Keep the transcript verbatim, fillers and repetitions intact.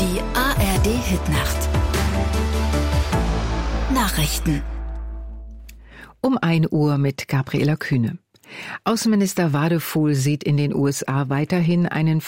Die A R D-Hitnacht. Nachrichten. Um ein Uhr mit Gabriela Kühne. Außenminister Wadefuhl sieht in den U S A weiterhin einen